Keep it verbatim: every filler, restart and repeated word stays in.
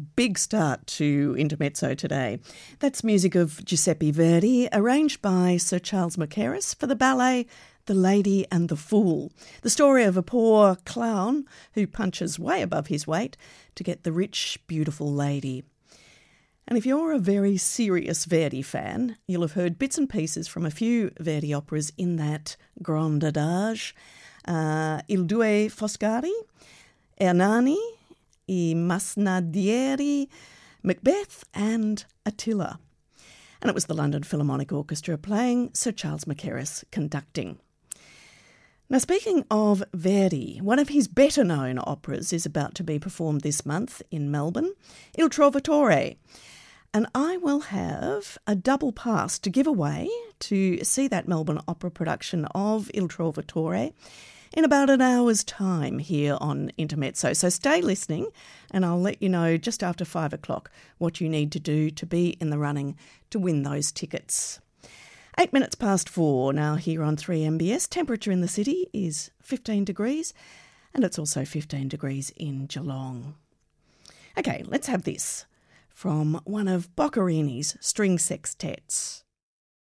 big start to Intermezzo today. That's music of Giuseppe Verdi, arranged by Sir Charles Mackerras for the ballet The Lady and the Fool, the story of a poor clown who punches way above his weight to get the rich, beautiful lady. And if you're a very serious Verdi fan, you'll have heard bits and pieces from a few Verdi operas in that grand adage. Uh, Il Due Foscari, Ernani, I Masnadieri, Macbeth and Attila. And it was the London Philharmonic Orchestra playing, Sir Charles Mackerras conducting. Now, speaking of Verdi, one of his better-known operas is about to be performed this month in Melbourne, Il Trovatore. And I will have a double pass to give away to see that Melbourne Opera production of Il Trovatore in about an hour's time here on Intermezzo. So stay listening and I'll let you know just after five o'clock what you need to do to be in the running to win those tickets. Eight minutes past four now here on three M B S. Temperature in the city is fifteen degrees and it's also fifteen degrees in Geelong. Okay, let's have this from one of Boccherini's string sextets.